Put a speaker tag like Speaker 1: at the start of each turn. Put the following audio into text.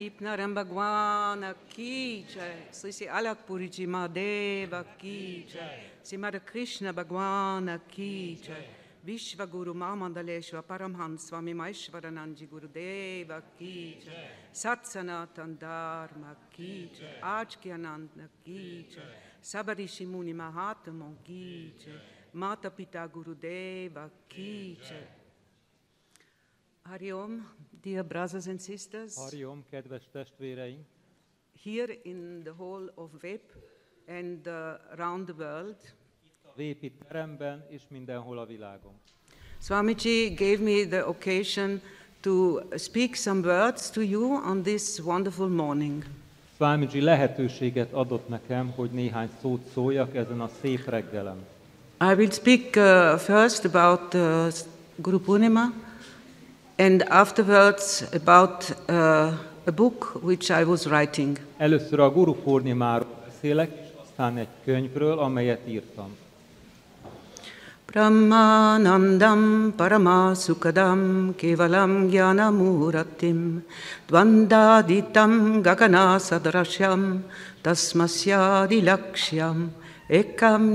Speaker 1: Narayana Bhagwan ki jai, Sri Sri Alakpuri Ji Mahadeva ki jai, Srimad Krishna Bhagwan ki jai, Vishva Guru Mahamandaleshwar Paramhans Swami Maishwaranandji Gurudeva ki jai, Sat Sanatan Dharma ki jai, Aaj ke Ananda ki jai, Sabarishi Muni Mahatma ki jai, Mata Pita Gurudeva ki jai. Hari Om, dear brothers and sisters.
Speaker 2: Hari Om, kedves testvéreim!
Speaker 1: Here in the hall of WEP and around the world.
Speaker 2: Itt a WEP teremben és mindenhol a világon.
Speaker 1: Swamiji gave me the occasion to speak some words to you on this wonderful morning.
Speaker 2: Swamiji lehetőséget adott nekem, hogy néhány szót szóljak ezen a szép reggelen.
Speaker 1: I will speak first about Guru Purnima and afterwards about a book which I was writing.
Speaker 2: Először a Guru Purnimáról beszélek, és aztán egy könyvről, amelyet írtam.
Speaker 1: Brahmanandam Paramasukadam Kevalam Jnanamuratim Dvandaditam Gagana Sadrashyam Tasmasyadi Lakshyam Ekam